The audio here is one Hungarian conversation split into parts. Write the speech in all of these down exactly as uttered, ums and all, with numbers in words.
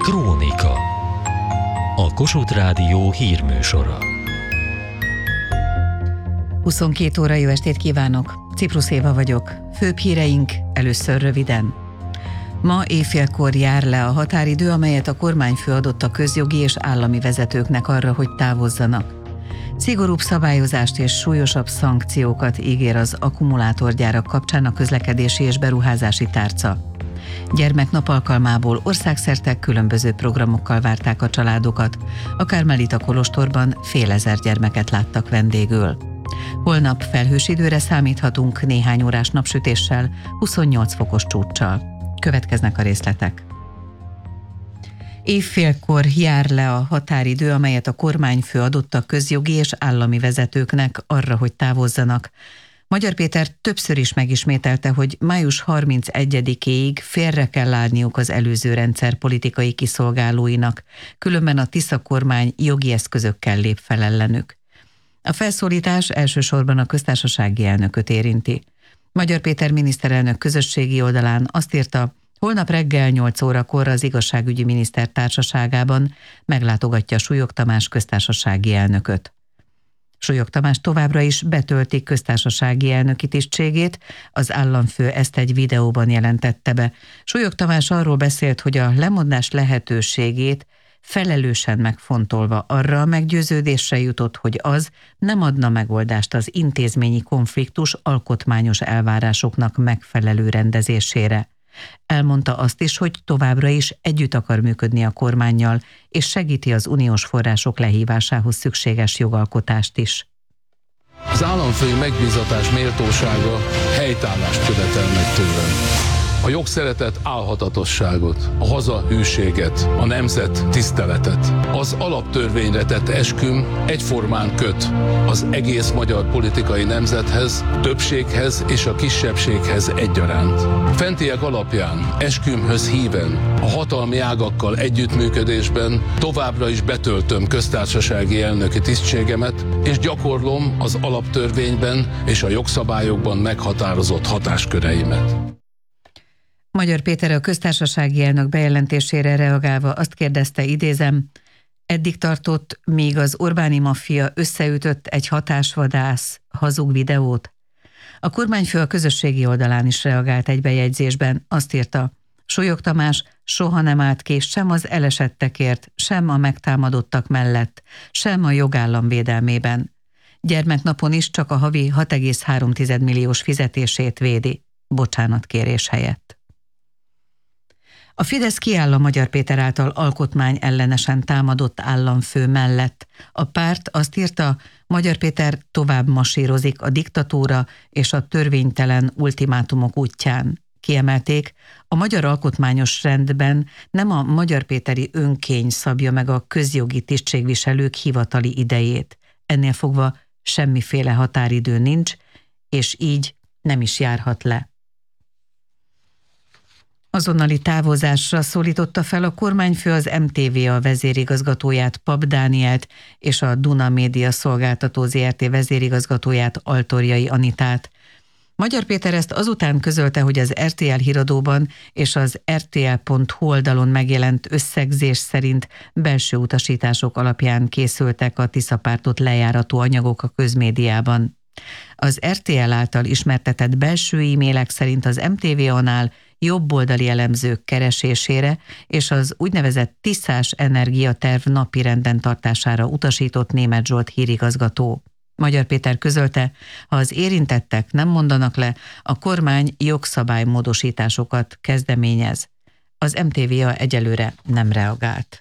Krónika. A Kossuth Rádió hírműsora. huszonkét óra, jó estét kívánok! Ciprusz Éva vagyok. Főbb híreink először röviden. Ma éjfélkor jár le a határidő, amelyet a kormányfő adott a közjogi és állami vezetőknek arra, hogy távozzanak. Szigorúbb szabályozást és súlyosabb szankciókat ígér az akkumulátorgyárak kapcsán a közlekedési és beruházási tárca. Gyermeknap alkalmából országszerte különböző programokkal várták a családokat. A Karmelita kolostorban fél ezer gyermeket láttak vendégül. Holnap felhős időre számíthatunk néhány órás napsütéssel, huszonnyolc fokos csúccsal. Következnek a részletek. Évfélkor jár le a határidő, amelyet a kormányfő adott a közjogi és állami vezetőknek arra, hogy távozzanak. Magyar Péter többször is megismételte, hogy május harmincegyedikéig félre kell állniuk az előző rendszer politikai kiszolgálóinak, különben a Tisza kormány jogi eszközökkel lép fel ellenük. A felszólítás elsősorban a köztársasági elnököt érinti. Magyar Péter miniszterelnök közösségi oldalán azt írta, holnap reggel nyolc órakor az igazságügyi miniszter társaságában meglátogatja Súlyog Tamás köztársasági elnököt. Súlyog Tamás továbbra is betölti köztársasági elnöki tisztségét, az államfő ezt egy videóban jelentette be. Súlyog Tamás arról beszélt, hogy a lemondás lehetőségét felelősen megfontolva arra a meggyőződésre jutott, hogy az nem adna megoldást az intézményi konfliktus alkotmányos elvárásoknak megfelelő rendezésére. Elmondta azt is, hogy továbbra is együtt akar működni a kormánnyal, és segíti az uniós források lehívásához szükséges jogalkotást is. Az államfői megbízatás méltósága helytállást követel meg tőlem. A jogszeretet, álhatatosságot, a haza hűséget, a nemzet tiszteletet. Az alaptörvényre tett esküm egyformán köt az egész magyar politikai nemzethez, többséghez és a kisebbséghez egyaránt. Fentiek alapján, eskümhöz híven, a hatalmi ágakkal együttműködésben továbbra is betöltöm köztársasági elnöki tisztségemet, és gyakorlom az alaptörvényben és a jogszabályokban meghatározott hatásköreimet. Magyar Péter a köztársasági elnök bejelentésére reagálva azt kérdezte, idézem, eddig tartott, míg az Orbáni maffia összeütött egy hatásvadász hazug videót. A kormányfő a közösségi oldalán is reagált egy bejegyzésben, azt írta, Súlyog Tamás soha nem állt ki sem az elesettekért, sem a megtámadottak mellett, sem a jogállam védelmében. Gyermeknapon is csak a havi hat egész három milliós fizetését védi, bocsánatkérés helyett. A Fidesz kiáll a Magyar Péter által alkotmány ellenesen támadott államfő mellett. A párt azt írta, Magyar Péter tovább masírozik a diktatúra és a törvénytelen ultimátumok útján. Kiemelték, a magyar alkotmányos rendben nem a Magyar Péteri önkény szabja meg a közjogi tisztségviselők hivatali idejét. Ennél fogva semmiféle határidő nincs, és így nem is járhat le. Azonnali távozásra szólította fel a kormányfő az em té vé á vezérigazgatóját, Pap Dánielt és a Duna Média Szolgáltató zé er té vezérigazgatóját, Altorjai Anitát. Magyar Péter ezt azután közölte, hogy az er té el híradóban és az er té el pont hu oldalon megjelent összegzés szerint belső utasítások alapján készültek a Tisza pártot lejárató anyagok a közmédiában. Az er té el által ismertetett belső e-mailek szerint az em té vé á-nál jobboldali elemzők keresésére és az úgynevezett tiszás energiaterv napirenden tartására utasított Németh Zsolt hírigazgató. Magyar Péter közölte, ha az érintettek nem mondanak le, a kormány jogszabálymódosításokat kezdeményez. Az em té vé á egyelőre nem reagált.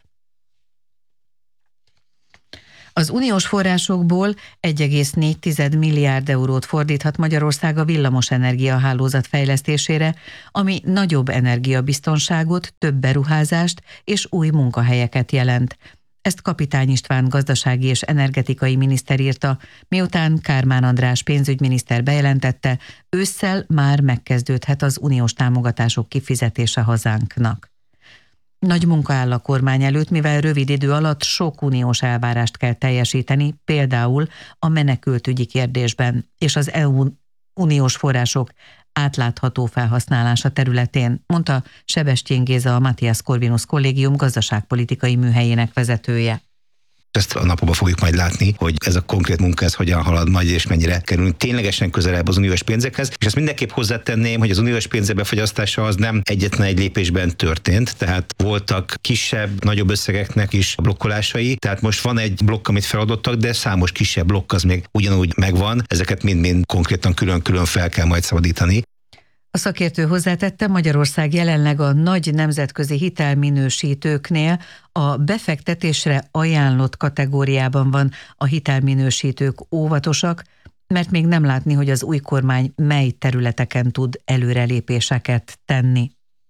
Az uniós forrásokból egy egész négy milliárd eurót fordíthat Magyarország a villamosenergia hálózat fejlesztésére, ami nagyobb energiabiztonságot, több beruházást és új munkahelyeket jelent. Ezt Kapitány István gazdasági és energetikai miniszter írta, miután Kármán András pénzügyminiszter bejelentette, ősszel már megkezdődhet az uniós támogatások kifizetése hazánknak. Nagy munka áll a kormány előtt, mivel rövid idő alatt sok uniós elvárást kell teljesíteni, például a menekültügyi kérdésben, és az é u uniós források átlátható felhasználása területén, mondta Sebestyén Géza, a Matthias Corvinus Kollégium gazdaságpolitikai műhelyének vezetője. Ezt a napokban fogjuk majd látni, hogy ez a konkrét munka ez hogyan halad majd, és mennyire kerülünk ténylegesen közelebb az uniós pénzekhez. És ezt mindenképp hozzátenném, hogy az uniós pénzek befagyasztása az nem egyetlen egy lépésben történt, tehát voltak kisebb, nagyobb összegeknek is blokkolásai, tehát most van egy blokk, amit feladottak, de számos kisebb blokk az még ugyanúgy megvan, ezeket mind-mind konkrétan külön-külön fel kell majd szabadítani. A szakértő hozzátette, Magyarország jelenleg a nagy nemzetközi hitelminősítőknél a befektetésre ajánlott kategóriában van. A hitelminősítők óvatosak, mert még nem látni, hogy az új kormány mely területeken tud előrelépéseket tenni.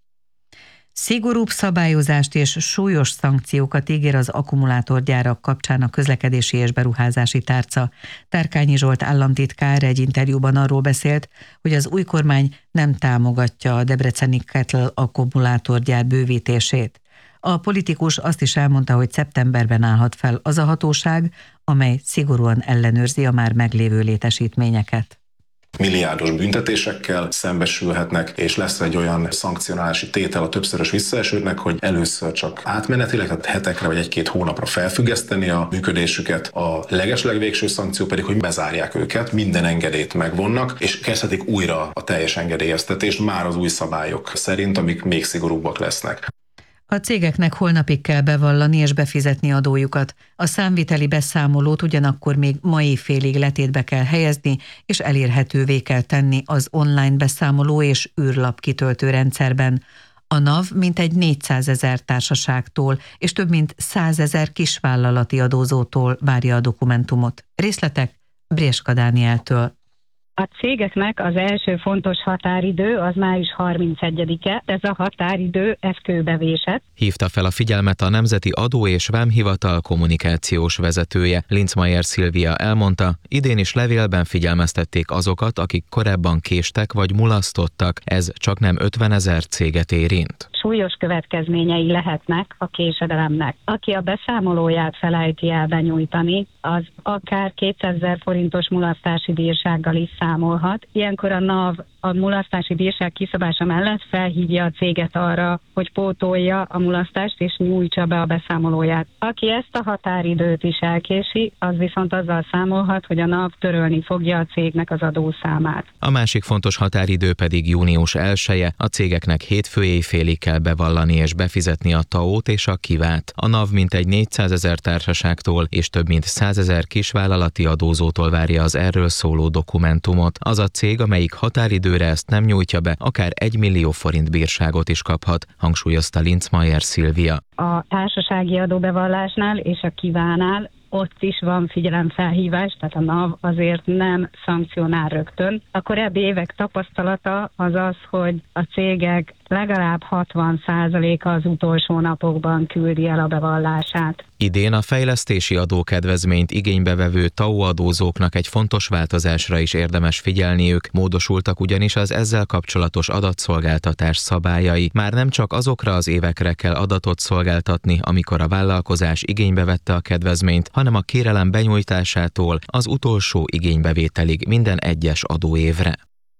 Szigorúbb szabályozást és súlyos szankciókat ígér az akkumulátorgyárak kapcsán a közlekedési és beruházási tárca. Tárkányi Zsolt államtitkár egy interjúban arról beszélt, hogy az új kormány nem támogatja a debreceni Kettle akkumulátorgyár bővítését. A politikus azt is elmondta, hogy szeptemberben állhat fel az a hatóság, amely szigorúan ellenőrzi a már meglévő létesítményeket. Milliárdos büntetésekkel szembesülhetnek, és lesz egy olyan szankcionálási tétel a többszörös visszaesőknek, hogy először csak átmenetileg, tehát hetekre vagy egy-két hónapra felfüggeszteni a működésüket, a legeslegvégső szankció pedig, hogy bezárják őket, minden engedélyt megvonnak, és kezdhetik újra a teljes engedélyeztetést már az új szabályok szerint, amik még szigorúbbak lesznek. A cégeknek holnapig kell bevallani és befizetni adójukat. A számviteli beszámolót ugyanakkor még ma éjfélig letétbe kell helyezni, és elérhetővé kell tenni az online beszámoló és űrlap kitöltő rendszerben. A NAV mintegy négyszázezer társaságtól és több mint százezer kisvállalati adózótól várja a dokumentumot. Részletek Bréska Dánieltől. A cégeknek az első fontos határidő az május harmincegyedike, ez a határidő, ez kőbevésett. Hívta fel a figyelmet a Nemzeti Adó- és Vámhivatal kommunikációs vezetője. Linzmeier Szilvia elmondta, idén is levélben figyelmeztették azokat, akik korábban késtek vagy mulasztottak, ez csak nem ötvenezer céget érint. Súlyos következményei lehetnek a késedelemnek. Aki a beszámolóját felejti el benyújtani, az akár kétszázezer forintos mulasztási bírsággal is számolhat. Ilyenkor a NAV a mulasztási bírság kiszabása mellett felhívja a céget arra, hogy pótolja a mulasztást és nyújtsa be a beszámolóját. Aki ezt a határidőt is elkési, az viszont azzal számolhat, hogy a NAV törölni fogja a cégnek az adószámát. A másik fontos határidő pedig június elseje. A cégeknek hétfő éjfélig kell bevallani és befizetni a té á ó-t és a kivát. A NAV mintegy négyszázezer társaságtól és több mint százezer kisvállalati adózótól várja az erről szóló dokumentumot. Az a cég, amelyik határidőre ezt nem nyújtja be, akár egy millió forint bírságot is kaphat, hangsúlyozta Linzmeier Szilvia. A társasági adóbevallásnál és a kivánál ott is van figyelemfelhívás, tehát a NAV azért nem szankcionál rögtön. A korábbi évek tapasztalata az az, hogy a cégek legalább hatvan százaléka az utolsó napokban küldi el a bevallását. Idén a fejlesztési adókedvezményt igénybevevő té á ó adózóknak egy fontos változásra is érdemes figyelniük, módosultak ugyanis az ezzel kapcsolatos adatszolgáltatás szabályai. Már nem csak azokra az évekre kell adatot szolgáltatni, amikor a vállalkozás igénybe vette a kedvezményt, hanem a kérelem benyújtásától az utolsó igénybevételig minden egyes adóévre.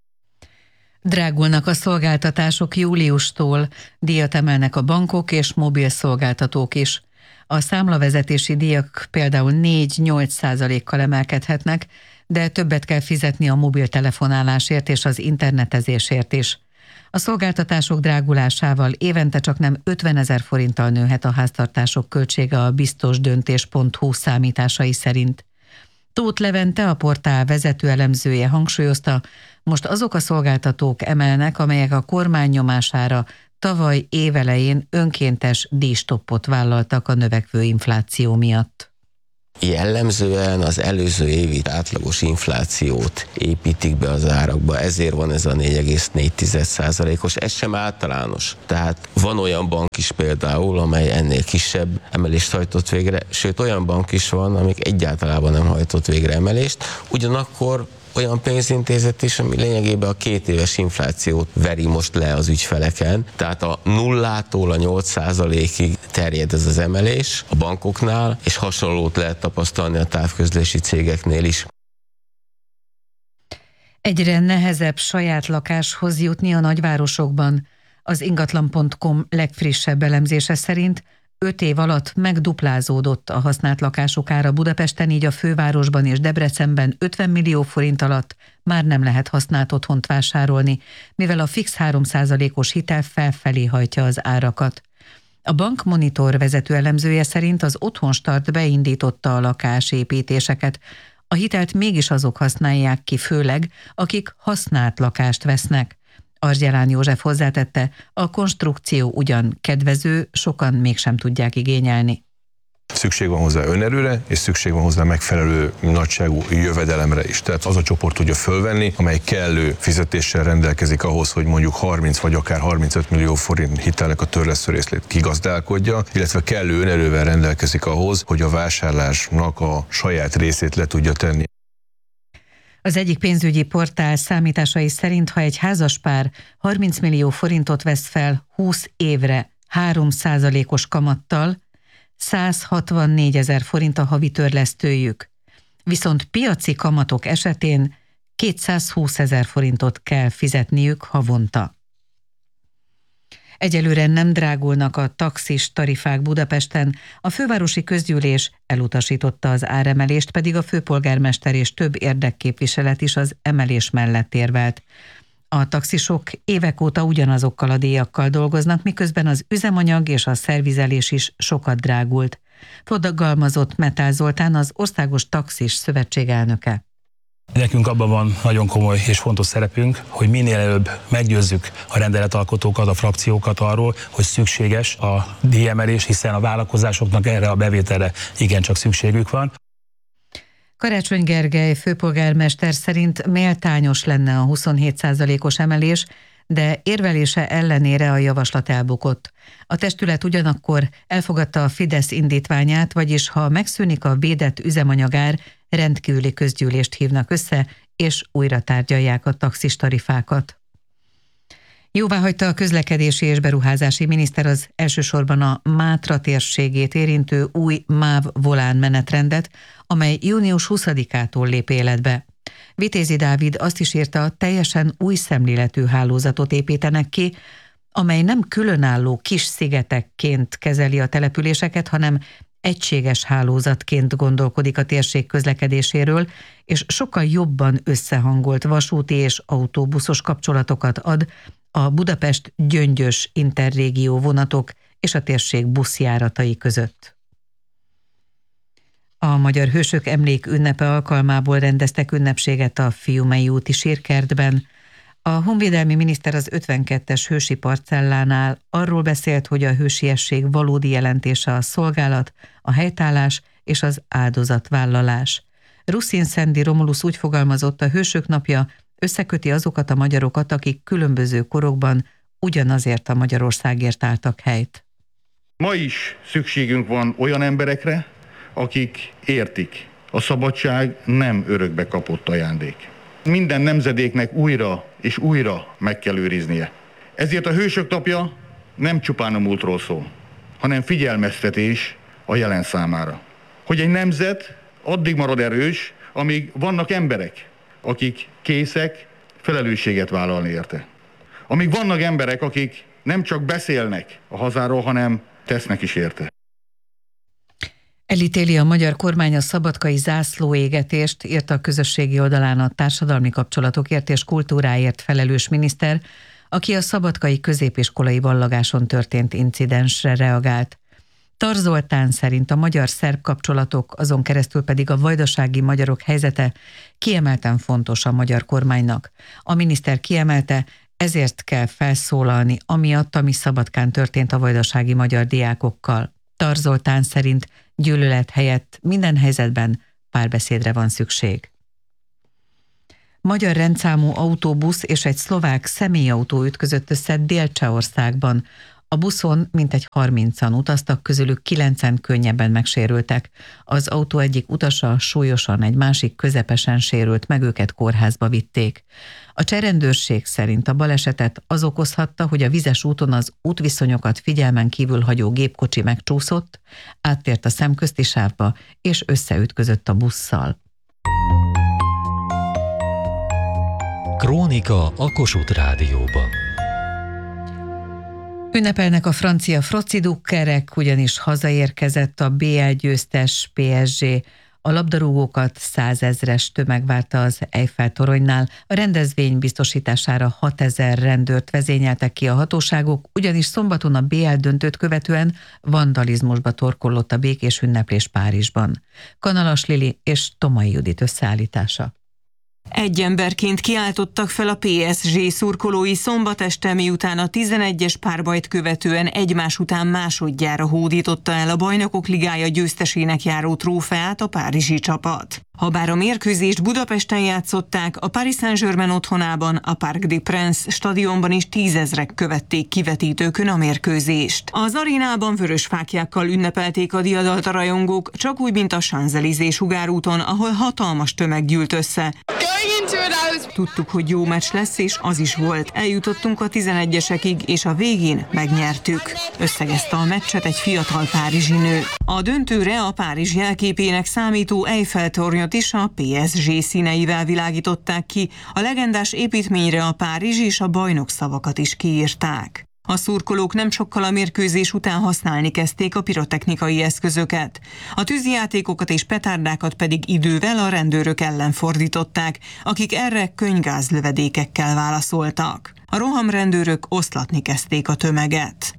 Drágulnak a szolgáltatások júliustól, díjat emelnek a bankok és mobil szolgáltatók is. A számlavezetési díjak például négy-nyolc százalékkal emelkedhetnek, de többet kell fizetni a mobiltelefonálásért és az internetezésért is. A szolgáltatások drágulásával évente csak nem ötvenezer forinttal nőhet a háztartások költsége a biztosdöntés pont hu számításai szerint. Tóth Levente, a portál vezető elemzője hangsúlyozta, most azok a szolgáltatók emelnek, amelyek a kormány nyomására tavaly évelején önkéntes díjstoppot vállaltak a növekvő infláció miatt. Jellemzően az előző évi átlagos inflációt építik be az árakba, ezért van ez a négy egész négy százalékos, ez sem általános. Tehát van olyan bank is például, amely ennél kisebb emelést hajtott végre, sőt olyan bank is van, amik egyáltalán nem hajtott végre emelést, ugyanakkor olyan pénzintézet is, ami lényegében a két éves inflációt veri most le az ügyfeleken. Tehát a nullától a nyolc százalékig terjed ez az emelés a bankoknál, és hasonlót lehet tapasztalni a távközlési cégeknél is. Egyre nehezebb saját lakáshoz jutni a nagyvárosokban. Az ingatlan pont com legfrissebb elemzése szerint öt év alatt megduplázódott a használt lakások ára Budapesten, így a fővárosban és Debrecenben ötven millió forint alatt már nem lehet használt otthont vásárolni, mivel a fix három százalékos hitel felfelé hajtja az árakat. A Bank Monitor vezető elemzője szerint az Otthonstart beindította a lakásépítéseket. A hitelt mégis azok használják ki főleg, akik használt lakást vesznek. Argyelán József hozzátette, a konstrukció ugyan kedvező, sokan mégsem tudják igényelni. Szükség van hozzá önerőre, és szükség van hozzá megfelelő nagyságú jövedelemre is. Tehát az a csoport tudja fölvenni, amely kellő fizetéssel rendelkezik ahhoz, hogy mondjuk harminc vagy akár harmincöt millió forint hitelnek a törlesztő részét kigazdálkodja, illetve kellő önerővel rendelkezik ahhoz, hogy a vásárlásnak a saját részét le tudja tenni. Az egyik pénzügyi portál számításai szerint, ha egy házaspár harminc millió forintot vesz fel húsz évre három százalékos kamattal, száz hatvannégyezer forint a havi törlesztőjük. Viszont piaci kamatok esetén kétszázhúszezer forintot kell fizetniük havonta. Egyelőre nem drágulnak a taxis tarifák Budapesten, a fővárosi közgyűlés elutasította az áremelést, pedig a főpolgármester és több érdekképviselet is az emelés mellett érvelt. A taxisok évek óta ugyanazokkal a díjakkal dolgoznak, miközben az üzemanyag és a szervizelés is sokat drágult. Fogalmazott Metál Zoltán, az Országos Taxis Szövetség elnöke. Nekünk abban van nagyon komoly és fontos szerepünk, hogy minél előbb meggyőzzük a rendeletalkotókat, a frakciókat arról, hogy szükséges a díjemelés, hiszen a vállalkozásoknak erre a bevételre igencsak szükségük van. Karácsony Gergely főpolgármester szerint méltányos lenne a huszonhét százalékos emelés, de érvelése ellenére a javaslat elbukott. A testület ugyanakkor elfogadta a Fidesz indítványát, vagyis ha megszűnik a védett üzemanyagár, rendkívüli közgyűlést hívnak össze, és újra tárgyalják a taxis tarifákat. Jóváhagyta a közlekedési és beruházási miniszter az elsősorban a Mátra térségét érintő új MÁV volán menetrendet, amely június huszadikától lép életbe. Vitézi Dávid azt is írta, teljesen új szemléletű hálózatot építenek ki, amely nem különálló kis szigetekként kezeli a településeket, hanem egységes hálózatként gondolkodik a térség közlekedéséről, és sokkal jobban összehangolt vasúti és autóbuszos kapcsolatokat ad a Budapest-Gyöngyös interrégió vonatok és a térség buszjáratai között. A Magyar Hősök Emlék ünnepe alkalmából rendeztek ünnepséget a Fiumei úti sírkertben. A honvédelmi miniszter az ötvenkettes hősi parcellánál arról beszélt, hogy a hősiesség valódi jelentése a szolgálat, a helytállás és az áldozatvállalás. Ruszin Szendi Romulusz úgy fogalmazott, a Hősök napja összeköti azokat a magyarokat, akik különböző korokban ugyanazért a Magyarországért álltak helyt. Ma is szükségünk van olyan emberekre, akik értik, a szabadság nem örökbe kapott ajándék. Minden nemzedéknek újra és újra meg kell őriznie. Ezért a Hősök napja nem csupán a múltról szól, hanem figyelmeztetés a jelen számára. Hogy egy nemzet addig marad erős, amíg vannak emberek, akik készek felelősséget vállalni érte. Amíg vannak emberek, akik nem csak beszélnek a hazáról, hanem tesznek is érte. Elítéli a magyar kormány a szabadkai zászlóégetést, írta a közösségi oldalán a társadalmi kapcsolatokért és kultúráért felelős miniszter, aki a szabadkai középiskolai ballagáson történt incidensre reagált. Tar Zoltán szerint a magyar-szerb kapcsolatok, azon keresztül pedig a vajdasági magyarok helyzete kiemelten fontos a magyar kormánynak. A miniszter kiemelte, ezért kell felszólalni, amiatt, ami Szabadkán történt a vajdasági magyar diákokkal. Tar Zoltán szerint gyűlölet helyett minden helyzetben párbeszédre van szükség. Magyar rendszámú autóbusz és egy szlovák személyautó ütközött össze Dél-Csehországban. A buszon mintegy harmincan utaztak, közülük kilencen könnyebben megsérültek. Az autó egyik utasa súlyosan, egy másik közepesen sérült, meg őket kórházba vitték. A cseh rendőrség szerint a balesetet az okozhatta, hogy a vizes úton az útviszonyokat figyelmen kívül hagyó gépkocsi megcsúszott, áttért a szemközti sávba és összeütközött a busszal. Krónika a Kossuth Rádióban. Ünnepelnek a francia focidukkerek, ugyanis hazaérkezett a bé el győztes pé es gé. A labdarúgókat százezres tömeg várta az Eiffel-toronynál. A rendezvény biztosítására hatezer rendőrt vezényeltek ki a hatóságok, ugyanis szombaton a bé el döntőt követően vandalizmusba torkollott a békés ünneplés Párizsban. Kanalas Lili és Tomai Judit összeállítása. Egy emberként kiáltottak fel a pé es gé szurkolói szombat este, miután a tizenegyes párbajt követően egymás után másodjára hódította el a Bajnokok Ligája győztesének járó trófeát a párizsi csapat. Habár a mérkőzést Budapesten játszották, a Paris Saint-Germain otthonában, a Parc des Princes stadionban is tízezrek követték kivetítőkön a mérkőzést. Az arénában vörös fáklyákkal ünnepelték a diadalt a rajongók, csak úgy, mint a Champs-Élysées sugárúton, ahol hatalmas tömeg gyűlt össze. Tudtuk, hogy jó meccs lesz, és az is volt. Eljutottunk a tizenegyesekig, és a végén megnyertük. Összegezte a meccset egy fiatal párizsi nő. A döntőre a Párizs jelképének számító Eiffel-tornyot is a pé es gé színeivel világították ki. A legendás építményre a Párizs és a bajnok szavakat is kiírták. A szurkolók nem sokkal a mérkőzés után használni kezdték a pirotechnikai eszközöket. A tűzijátékokat és petárdákat pedig idővel a rendőrök ellen fordították, akik erre könygázlövedékekkel válaszoltak. A rohamrendőrök oszlatni kezdték a tömeget.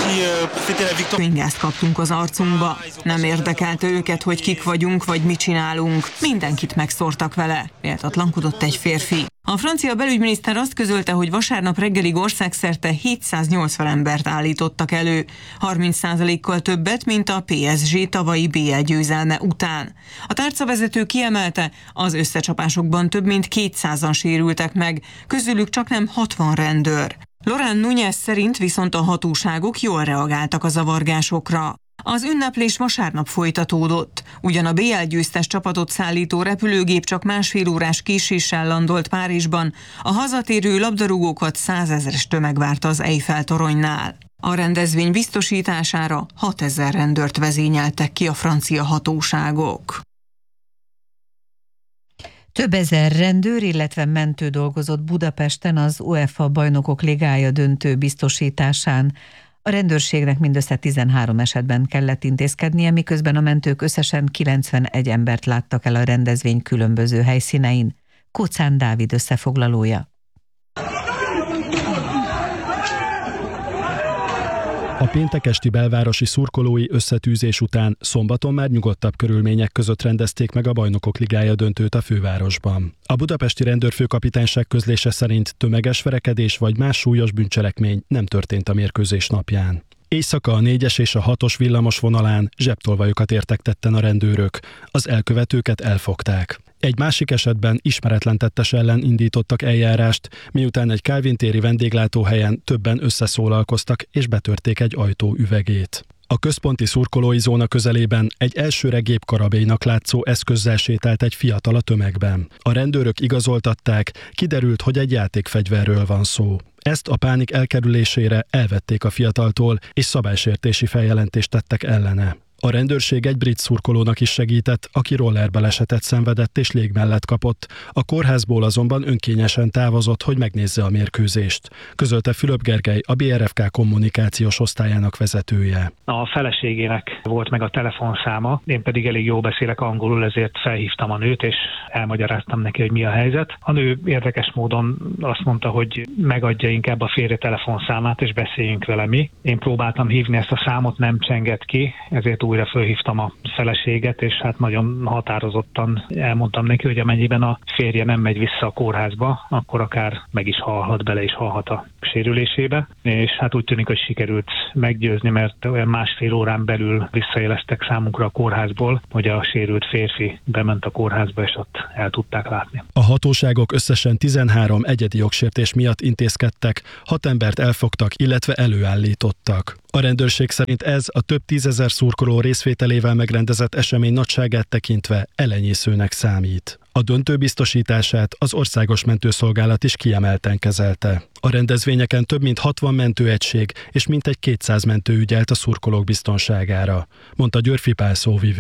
Könygázt kaptunk az arcunkba. Nem érdekelte őket, hogy kik vagyunk, vagy mit csinálunk. Mindenkit megszórtak vele, méltatlankodott egy férfi. A francia belügyminiszter azt közölte, hogy vasárnap reggelig országszerte hétszáznyolcvan embert állítottak elő, harminc százalékkal többet, mint a pé es gé tavalyi bé el győzelme után. A tárcavezető kiemelte, az összecsapásokban több mint kétszázan sérültek meg, közülük csaknem hatvan rendőr. Laurent Nunez szerint viszont a hatóságok jól reagáltak a zavargásokra. Az ünneplés vasárnap folytatódott. Ugyan a bé el győztes csapatot szállító repülőgép csak másfél órás késéssel landolt Párizsban, a hazatérő labdarúgókat százezres tömeg várta az Eiffel-toronynál. A rendezvény biztosítására hatezer rendőrt vezényeltek ki a francia hatóságok. Több ezer rendőr, illetve mentő dolgozott Budapesten az UEFA Bajnokok Ligája döntő biztosításán. A rendőrségnek mindössze tizenhárom esetben kellett intézkednie, miközben a mentők összesen kilencvenegy embert láttak el a rendezvény különböző helyszínein. Kocán Dávid összefoglalója. A péntek esti belvárosi szurkolói összetűzés után szombaton már nyugodtabb körülmények között rendezték meg a Bajnokok Ligája döntőt a fővárosban. A budapesti rendőrfőkapitányság közlése szerint tömeges verekedés vagy más súlyos bűncselekmény nem történt a mérkőzés napján. Éjszaka a négyes és a hatos villamos vonalán zsebtolvajokat értek tetten a rendőrök, az elkövetőket elfogták. Egy másik esetben ismeretlen tettes ellen indítottak eljárást, miután egy Kálvin téri vendéglátóhelyen többen összeszólalkoztak és betörték egy ajtó üvegét. A központi szurkolói zóna közelében egy elsőre gépkarabélynak látszó eszközzel sétált egy fiatal a tömegben. A rendőrök igazoltatták, kiderült, hogy egy játékfegyverről van szó. Ezt a pánik elkerülésére elvették a fiataltól, és szabálysértési feljelentést tettek ellene. A rendőrség egy brit szurkolónak is segített, aki rollerbalesetet szenvedett és lég mellett kapott. A kórházból azonban önkényesen távozott, hogy megnézze a mérkőzést. Közölte Fülöp Gergely, a bé er ef ká kommunikációs osztályának vezetője. A feleségének volt meg a telefonszáma, én pedig elég jól beszélek angolul, ezért felhívtam a nőt, és elmagyaráztam neki, hogy mi a helyzet. A nő érdekes módon azt mondta, hogy megadja inkább a férje telefonszámát, és beszéljünk vele mi. Én próbáltam hívni ezt a számot, nem csengett ki, ezért újra fölhívtam a feleséget, és hát nagyon határozottan elmondtam neki, hogy amennyiben a férje nem megy vissza a kórházba, akkor akár meg is halhat, bele is halhat a sérülésébe, és hát úgy tűnik, hogy sikerült meggyőzni, mert olyan másfél órán belül visszajeleztek számunkra a kórházból, hogy a sérült férfi bement a kórházba, és ott el tudták látni. A hatóságok összesen tizenhárom egyedi jogsértés miatt intézkedtek, hat embert elfogtak, illetve előállítottak. A rendőrség szerint ez a több tízezer szurkoló részvételével megrendezett esemény nagyságát tekintve elenyészőnek számít. A döntő biztosítását az Országos Mentőszolgálat is kiemelten kezelte. A rendezvényeken több mint hatvan mentőegység és mintegy kétszáz mentő ügyelt a szurkolók biztonságára, mondta Györfi Pál szóvivő.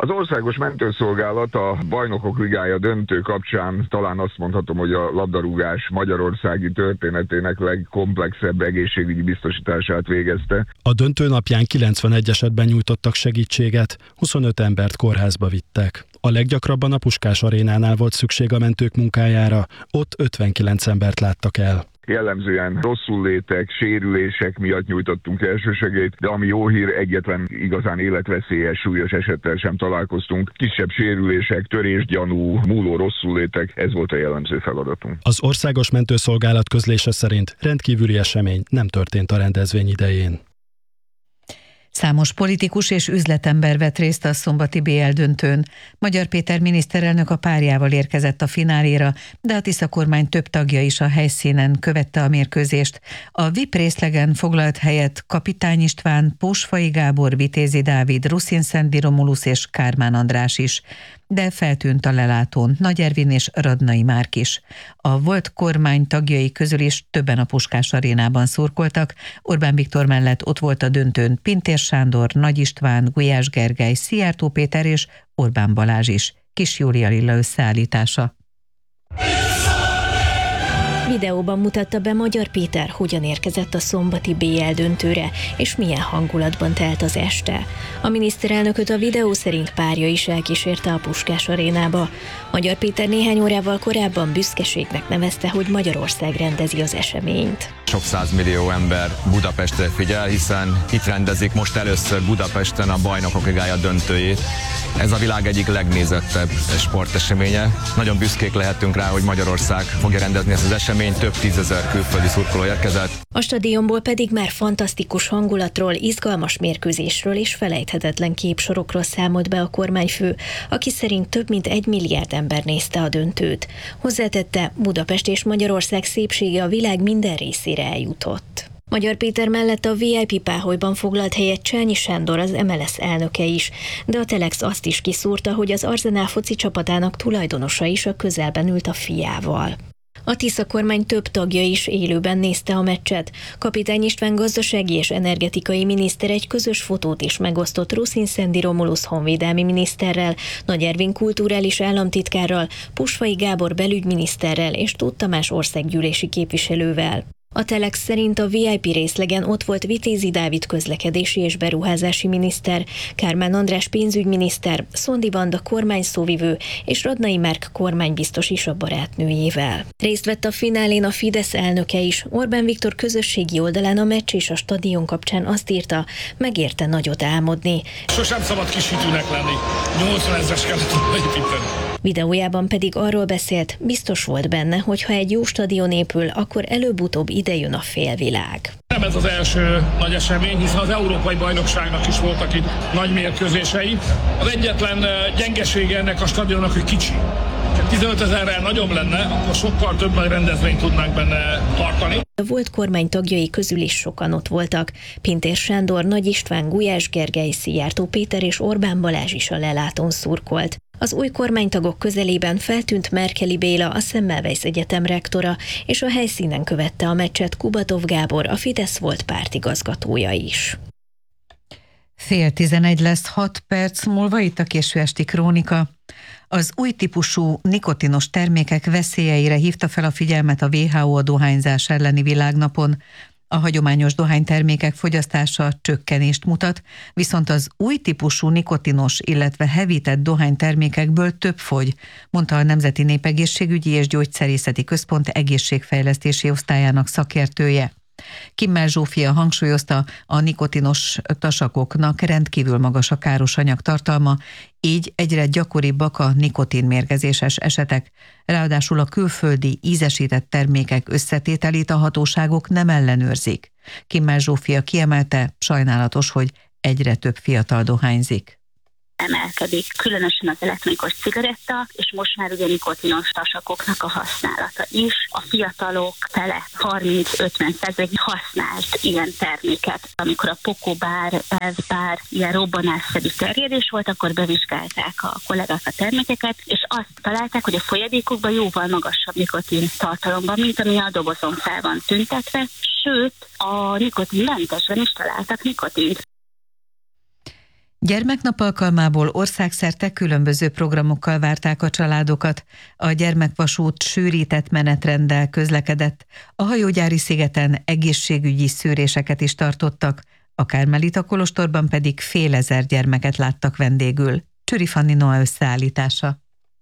Az Országos Mentőszolgálat a Bajnokok Ligája döntő kapcsán talán azt mondhatom, hogy a labdarúgás magyarországi történetének legkomplexebb egészségügyi biztosítását végezte. A döntő napján kilencvenegy esetben nyújtottak segítséget, huszonöt embert kórházba vittek. A leggyakrabban a Puskás arénánál volt szükség a mentők munkájára, ott ötvenkilenc embert láttak el. Jellemzően rosszullétek, sérülések miatt nyújtottunk elsősegélyt, de ami jó hír, egyetlen igazán életveszélyes, súlyos esettel sem találkoztunk. Kisebb sérülések, törésgyanú, múló rosszullétek, ez volt a jellemző feladatunk. Az Országos Mentőszolgálat közlése szerint rendkívüli esemény nem történt a rendezvény idején. Számos politikus és üzletember vett részt a szombati bé el döntőn. Magyar Péter miniszterelnök a párjával érkezett a fináléra, de a Tisza kormány több tagja is a helyszínen követte a mérkőzést. A vé i pé részlegen foglalt helyet Kapitány István, Pósfai Gábor, Vitézi Dávid, Ruszin-Szendi Romulusz és Kármán András is. De feltűnt a lelátón Nagy Ervin és Radnai Márk is. A volt kormány tagjai közül is többen a Puskás arénában szurkoltak. Orbán Viktor mellett ott volt a döntőn Pintér Sándor, Nagy István, Gulyás Gergely, Szijjártó Péter és Orbán Balázs is. Kis Júlia Lilla összeállítása. Videóban mutatta be Magyar Péter, hogyan érkezett a szombati bé el döntőre, és milyen hangulatban telt az este. A miniszterelnököt a videó szerint párja is elkísérte a Puskás arénába. Magyar Péter néhány órával korábban büszkeségnek nevezte, hogy Magyarország rendezi az eseményt. Sok százmillió ember Budapestre figyel, hiszen itt rendezik most először Budapesten a Bajnokok Ligája döntőjét. Ez a világ egyik legnézettebb sporteseménye. Nagyon büszkék lehetünk rá, hogy Magyarország fogja rendezni ezt az eseményt, több tízezer külföldi szurkoló érkezett. A stadionból pedig már fantasztikus hangulatról, izgalmas mérkőzésről és felejthetetlen képsorokról számolt be a kormányfő, aki szerint több mint egy milliárd ember nézte a döntőt. Hozzátette, Budapest és Magyarország szépsége a világ minden részére eljutott. Magyar Péter mellett a vé i pé páholyban foglalt helyet Csányi Sándor, az em el es elnöke is, de a Telex azt is kiszúrta, hogy az Arzenál foci csapatának tulajdonosa is a közelben ült a fiával. A Tisza kormány több tagja is élőben nézte a meccset. Kapitány István gazdasági és energetikai miniszter egy közös fotót is megosztott Ruszin-Szendi Romulusz honvédelmi miniszterrel, Nagy Ervin kulturális államtitkárral, Pósfai Gábor belügyminiszterrel és Tóth Tamás országgyűlési képviselővel. A Telex szerint a vé i pé részlegen ott volt Vitézi Dávid közlekedési és beruházási miniszter, Kármán András pénzügyminiszter, Szondi Vanda kormányszóvivő és Radnai Márk kormánybiztos is a barátnőjével. Részt vett a finálén a Fidesz elnöke is. Orbán Viktor közösségi oldalán a meccs és a stadion kapcsán azt írta, megérte nagyot álmodni. Sosem szabad kishitűnek lenni. nyolcvanezres kellett volna építeni. Videójában pedig arról beszélt, biztos volt benne, hogy ha egy jó stadion épül, akkor előbb-utóbb ide jön a félvilág. Nem ez az első nagy esemény, hiszen az Európai Bajnokságnak is voltak itt nagy mérkőzései. Az egyetlen gyengesége ennek a stadionnak, hogy kicsi. Ha tizenöt ezerrel nagyobb lenne, akkor sokkal több nagy rendezvényt tudnánk benne tartani. A volt kormány tagjai közül is sokan ott voltak. Pintér Sándor, Nagy István, Gulyás Gergely, Szijjártó Péter és Orbán Balázs is a lelátón szurkolt. Az új kormánytagok közelében feltűnt Merkeli Béla, a Semmelweis Egyetem rektora, és a helyszínen követte a meccset Kubatov Gábor, a Fidesz volt pártigazgatója is. Fél tizenegy lesz, hat perc múlva itt a késő esti krónika. Az új típusú nikotinos termékek veszélyeire hívta fel a figyelmet a vé há ó a dohányzás elleni világnapon. A hagyományos dohánytermékek fogyasztása csökkenést mutat, viszont az új típusú nikotinos, illetve hevített dohánytermékekből több fogy, mondta a Nemzeti Népegészségügyi és Gyógyszerészeti Központ egészségfejlesztési osztályának szakértője. Kimmel Zsófia hangsúlyozta, a nikotinos tasakoknak rendkívül magas a káros anyagtartalma, így egyre gyakoribbak a nikotinmérgezéses esetek. Ráadásul a külföldi ízesített termékek összetételét a hatóságok nem ellenőrzik. Kimmel Zsófia kiemelte, sajnálatos, hogy egyre több fiatal dohányzik. Emelkedik, különösen az elektronikus cigaretta, és most már ugye nikotinos tasakoknak a használata is. A fiatalok fele harminc-ötven százalék használt ilyen terméket. Amikor a pokobár, elvbár, ilyen robbanásszerű terjedés volt, akkor bevizsgálták a kollégák a termékeket, és azt találták, hogy a folyadékokban jóval magasabb nikotin tartalomban, mint ami a dobozon fel van tüntetve, sőt, a nikotinmentesen is találtak nikotint. Gyermeknap alkalmából országszerte különböző programokkal várták a családokat. A gyermekvasút sűrített menetrenddel közlekedett, a hajógyári szigeten egészségügyi szűréseket is tartottak, a Kármelita kolostorban pedig fél ezer gyermeket láttak vendégül. Csüri Fanni Noa összeállítása.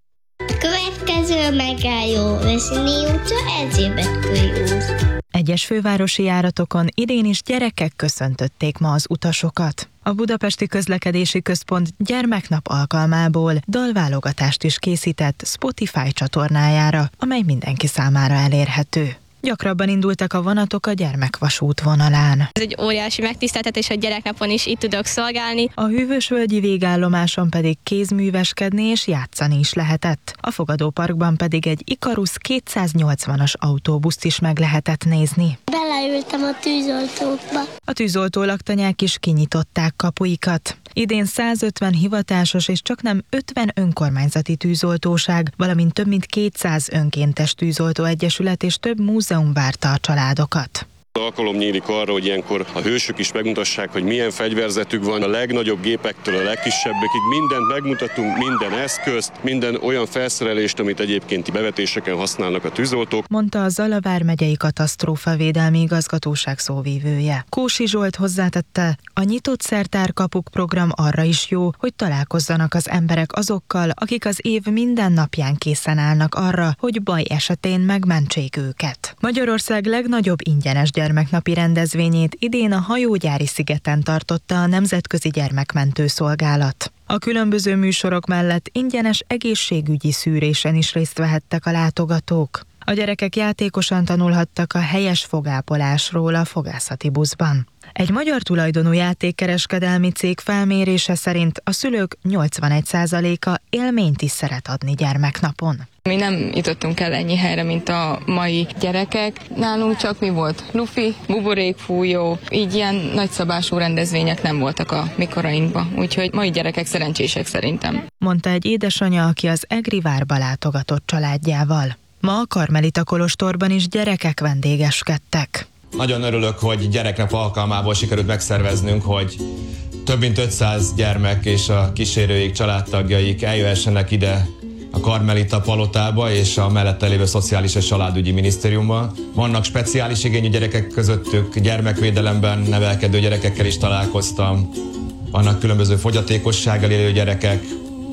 Következő megálló Veszini utca, Erzsébet körút. Egyes fővárosi járatokon idén is gyerekek köszöntötték ma az utasokat. A Budapesti Közlekedési Központ gyermeknap alkalmából dalválogatást is készített Spotify csatornájára, amely mindenki számára elérhető. Gyakrabban indultak a vonatok a gyermekvasút vonalán. Ez egy óriási megtiszteltetés, hogy gyereknapon is itt tudok szolgálni. A Hűvösvölgyi végállomáson pedig kézműveskedni és játszani is lehetett. A fogadóparkban pedig egy Ikarus kétszáznyolcvanas autóbuszt is meg lehetett nézni. Beleültem a tűzoltókba. A tűzoltó laktanyák is kinyitották kapuikat. Idén százötven hivatásos és csaknem ötven önkormányzati tűzoltóság, valamint több mint kétszáz önkéntes tűzoltó egyesület és több múzeum várta a családokat. Alkalom nyílik arra, hogy ilyenkor a hősök is megmutassák, hogy milyen fegyverzetük van. A legnagyobb gépektől a legkisebbekig mindent megmutatunk, minden eszközt, minden olyan felszerelést, amit egyébként bevetéseken használnak a tűzoltók. Mondta a Zala vármegyei katasztrófavédelmi igazgatóság szóvívője. Kósi Zsolt hozzátette, a nyitott szertárkapuk program arra is jó, hogy találkozzanak az emberek azokkal, akik az év minden napján készen állnak arra, hogy baj esetén megmentsék őket. Magyarország legnagyobb ingyenes gyermeknapi rendezvényét idén a hajógyári szigeten tartotta a Nemzetközi Gyermekmentő Szolgálat. A különböző műsorok mellett ingyenes egészségügyi szűrésen is részt vehettek a látogatók. A gyerekek játékosan tanulhattak a helyes fogápolásról a fogászati buszban. Egy magyar tulajdonú játékkereskedelmi cég felmérése szerint a szülők nyolcvanegy százaléka élményt is szeret adni gyermeknapon. Mi nem jutottunk el ennyi helyre, mint a mai gyerekek. Nálunk csak mi volt? Lufi, buborékfújó, így ilyen nagyszabású rendezvények nem voltak a mi korainkban, úgyhogy mai gyerekek szerencsések szerintem. Mondta egy édesanyja, aki az Egri várba látogatott családjával. Ma a Karmelita kolostorban is gyerekek vendégeskedtek. Nagyon örülök, hogy gyereknap alkalmából sikerült megszerveznünk, hogy több mint ötszáz gyermek és a kísérőik, családtagjaik eljöhessenek ide a Karmelita palotába és a mellette lévő Szociális és Családügyi Minisztériumban. Vannak speciális igényű gyerekek közöttük, gyermekvédelemben nevelkedő gyerekekkel is találkoztam. Vannak különböző fogyatékossággal élő gyerekek,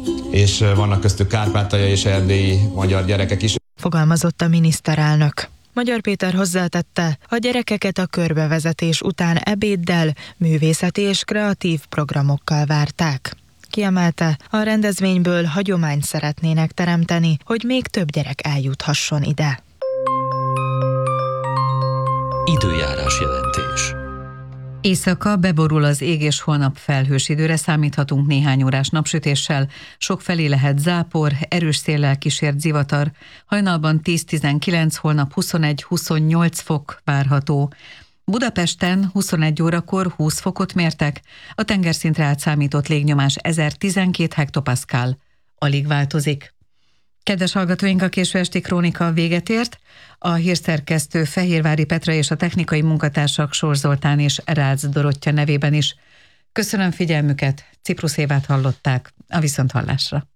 és vannak köztük kárpátaljai és erdélyi magyar gyerekek is. Fogalmazott a miniszterelnök. Magyar Péter hozzátette, a gyerekeket a körbevezetés után ebéddel, művészeti és kreatív programokkal várták. Kiemelte, a rendezvényből hagyományt szeretnének teremteni, hogy még több gyerek eljuthasson ide. Időjárás jelentés. Éjszaka beborul az ég és holnap felhős időre számíthatunk néhány órás napsütéssel, sokfelé lehet zápor, erős széllel kísért zivatar, hajnalban tíz-tizenkilenc, holnap huszonegy-huszonnyolc fok várható. Budapesten huszonegy órakor húsz fokot mértek, a tengerszintre átszámított légnyomás ezertizenkét hektopaszkál. Alig változik. Kedves hallgatóink, a késő esti krónika véget ért. A hírszerkesztő Fehérvári Petra és a technikai munkatársak Sor Zoltán és Rácz Dorottya nevében is. Köszönöm figyelmüket, Ciprus Évát hallották, a viszonthallásra.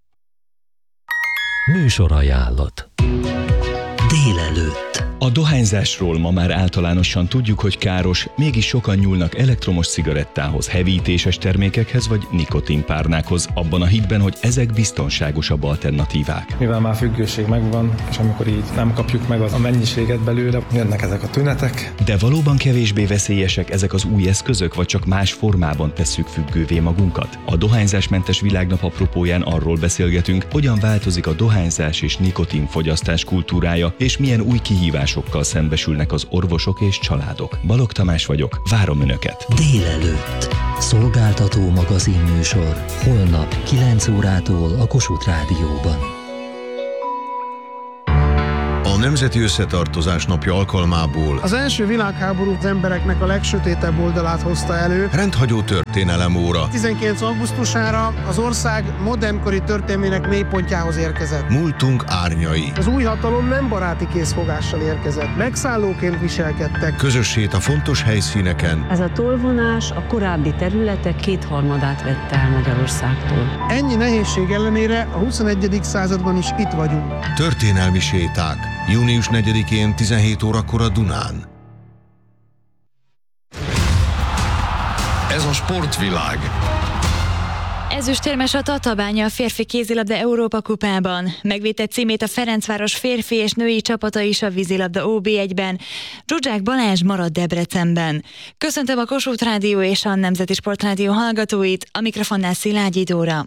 Műsorajánlat. Délelőtt. A dohányzásról ma már általánosan tudjuk, hogy káros, mégis sokan nyúlnak elektromos cigarettához, hevítéses termékekhez vagy nikotinpárnákhoz, abban a hitben, hogy ezek biztonságosabb alternatívák. Mivel már függőség megvan, és amikor így nem kapjuk meg az a mennyiséget belőle, jönnek ezek a tünetek. De valóban kevésbé veszélyesek ezek az új eszközök, vagy csak más formában tesszük függővé magunkat? A dohányzásmentes világnap apropóján arról beszélgetünk, hogyan változik a dohányzás és nikotinfogyasztás kultúrája, és milyen új kihívásokkal szembesülnek az orvosok és családok. Balogh Tamás vagyok, várom Önöket. Délelőtt. Szolgáltató magazinműsor. Holnap kilenc órától a Kossuth Rádióban. A Nemzeti Összetartozás napja alkalmából Az első világháború az embereknek a legsötétebb oldalát hozta elő. rendhagyó történelem óra. tizenkilenc augusztusára az ország modernkori történelmének mélypontjához érkezett. Múltunk árnyai. Az új hatalom nem baráti készfogással érkezett. Megszállóként viselkedtek. Közös hét a fontos helyszíneken. Ez a tolvonás a korábbi területek kétharmadát vette el Magyarországtól. Ennyi nehézség ellenére a huszonegyedik században is itt vagyunk. Történelmi séták. június negyedikén tizenhét órakor a Dunán. Ez a sportvilág. Ezüstérmes a Tatabánya a férfi kézilabda Európa kupában. Megvédett címét a Ferencváros férfi és női csapata is a vízilabda ó bé egyben. Zsuzsák Balázs marad Debrecenben. Köszöntöm a Kossuth Rádió és a Nemzeti Sportrádió hallgatóit, a mikrofonnál Szilágyi Dóra.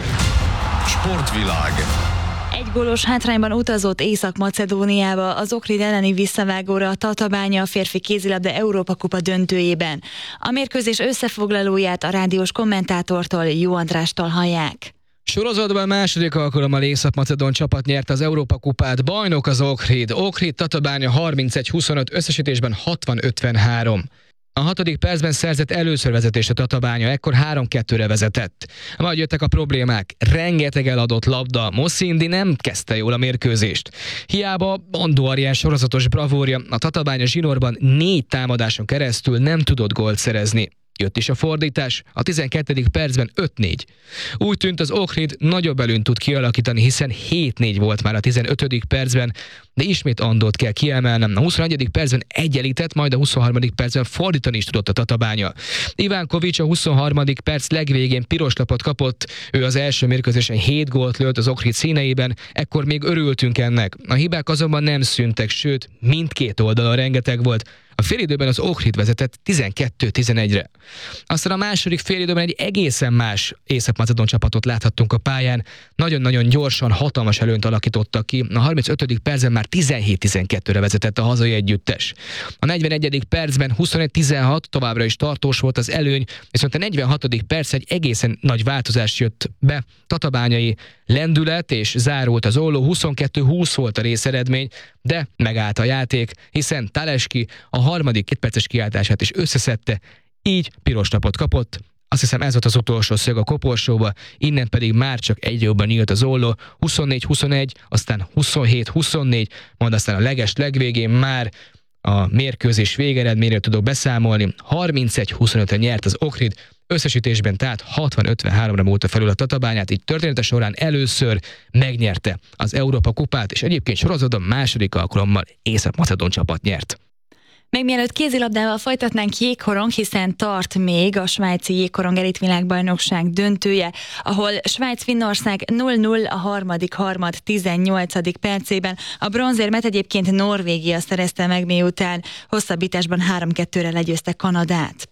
Sportvilág. Egy gólos hátrányban utazott Észak-Macedóniába az Ohrid elleni visszavágóra a Tatabánya a férfi kézilabda Európa kupa döntőjében. A mérkőzés összefoglalóját a rádiós kommentátortól, Jó Andrástól hallják. Sorozatban második alkalommal észak-macedón csapat nyerte az Európa kupát, bajnok az Ohrid. Ohrid Tatabánya harmincegy huszonöt, összesítésben hatvan ötvenhárom. A hatodik percben szerzett először vezetést a Tatabánya, ekkor három kettőre vezetett. Majd jöttek a problémák, rengeteg eladott labda, Moszindi nem kezdte jól a mérkőzést. Hiába Andó Arián sorozatos bravúrja, a Tatabánya zsinórban négy támadáson keresztül nem tudott gólt szerezni. Jött is a fordítás, a tizenkettedik percben öt négy. Úgy tűnt, az Ohrid nagyobb előnyt tud kialakítani, hiszen hét négy volt már a tizenötödik percben, de ismét Andót kell kiemelnem. A huszonegyedik percben egyenlített, majd a huszonharmadik percben fordítani is tudott a Tatabánya. Ivánkovics a huszonharmadik perc legvégén piros lapot kapott, ő az első mérkőzésen hét gólt lőtt az Ohrid színeiben, ekkor még örültünk ennek. A hibák azonban nem szűntek, sőt, mindkét oldalon rengeteg volt. A félidőben az Ohrid vezetett tizenkettő tizenegyre. Aztán a második félidőben egy egészen más észak-macedón csapatot láthattunk a pályán. Nagyon-nagyon gyorsan, hatalmas előnyt alakítottak ki. A harmincötödik percben már tizenhét tizenkettőre vezetett a hazai együttes. A negyvenegyedik percben huszonegy tizenhat, továbbra is tartós volt az előny, viszont a negyvenhatodik perc egy egészen nagy változás jött be. Tatabányai lendület és zárult az olló, huszonkettő húsz volt a részeredmény, de megállt a játék, hiszen Taleski a harmadik kétperces kiáltását is összeszedte, így piros lapot kapott. Azt hiszem, ez volt az utolsó szög a koporsóba, innen pedig már csak egy jobban nyílt az olló, huszonnégy huszonegy, aztán huszonhét huszonnégy, majd aztán a leges legvégén már a mérkőzés végeredményről tudok beszámolni. harmincegy huszonötre nyert az Ohrid, összesítésben tehát hatvan ötvenháromra múlta felül a Tatabányát, így története során először megnyerte az Európa kupát, és egyébként sorozatban második alkalommal észak-macedón csapat nyert. Még mielőtt kézilabdával folytatnánk, jégkorong, hiszen tart még a svájci jégkorong elitvilágbajnokság döntője, ahol Svájc-Finnország nulla nulla a harmadik harmad tizennyolcadik percében. A bronzérmet egyébként Norvégia szerezte meg, miután hosszabbításban három kettőre legyőzte Kanadát.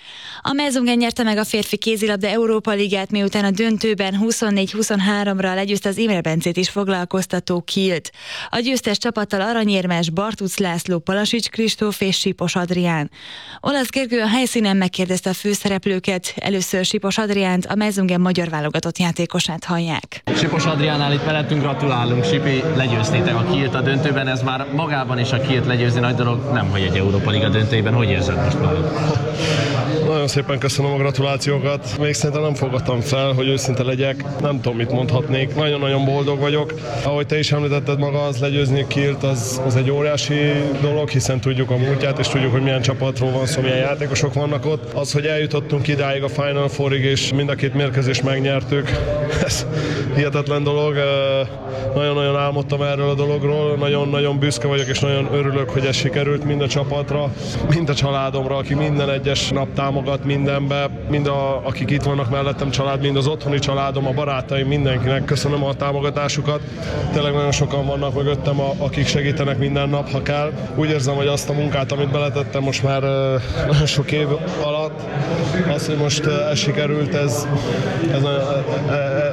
A Mezungen nyerte meg a férfi kézilabda Európa Ligát, miután a döntőben huszonnégy huszonháromra legyőzte az Imre Bencét is foglalkoztató Kielt. A győztes csapattal aranyérmes Bartuc László, Palasics Kristóf és Sipos Adrián. Olasz Gergő a helyszínen megkérdezte a főszereplőket, először Sipos Adriánt, a Mezungen magyar válogatott játékosát hallják. Sipos Adriánál itt mellettünk, gratulálunk, Sipi, legyőztétek a Kielt a döntőben, ez már magában is a Kielt legyőzni nagy dolog, nem hogy egy Európa Liga döntőjében, hogy érzed most már? Nagyon szépen köszönöm a gratulációkat. Még szerintem nem fogadtam fel, hogy őszinte legyek. Nem tudom, mit mondhatnék. Nagyon-nagyon boldog vagyok. Ahogy te is említetted maga, az legyőzni Kielt, az, az egy óriási dolog, hiszen tudjuk a múltját, és tudjuk, hogy milyen csapatról van szó, milyen játékosok vannak ott. Az, hogy eljutottunk idáig a Final Fourig, és mind a két mérkőzést megnyertük, ez hihetetlen dolog. Nagyon-nagyon álmodtam erről a dologról, nagyon-nagyon büszke vagyok, és nagyon örülök, hogy ez sikerült mind a csapatra, mind a családomra, aki minden egyes nap támogat mindenbe, mind a, akik itt vannak mellettem család, mind az otthoni családom, a barátaim, mindenkinek köszönöm a támogatásukat. Tényleg nagyon sokan vannak mögöttem, a, akik segítenek minden nap, ha kell. Úgy érzem, hogy azt a munkát, amit beletettem most már uh, nagyon sok év alatt, az, hogy most uh, ez sikerült, ez, ez,